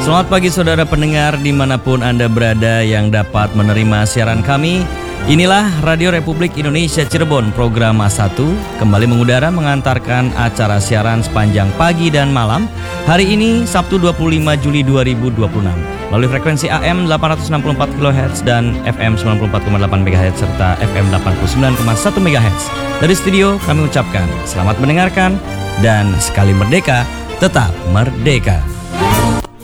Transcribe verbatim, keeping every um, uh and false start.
Selamat pagi saudara pendengar dimanapun Anda berada yang dapat menerima siaran kami. Inilah Radio Republik Indonesia Cirebon, program A satu kembali mengudara mengantarkan acara siaran sepanjang pagi dan malam. Hari ini Sabtu dua puluh lima Juli dua ribu dua puluh enam melalui frekuensi A M delapan ratus enam puluh empat kilohertz dan F M sembilan puluh empat koma delapan megahertz serta F M delapan puluh sembilan koma satu megahertz. Dari studio kami ucapkan selamat mendengarkan dan sekali merdeka, tetap merdeka.